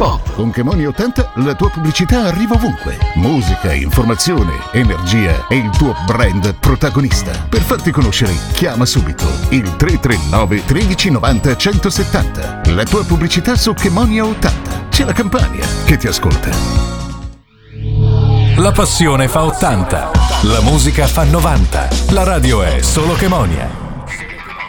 Pop. Con Chemonia 80 la tua pubblicità arriva ovunque. Musica, informazione, energia e il tuo brand protagonista. Per farti conoscere, chiama subito il 339 1390 170. La tua pubblicità su Chemonia 80. C'è la Campania che ti ascolta. La passione fa 80, la musica fa 90. La radio è solo Chemonia.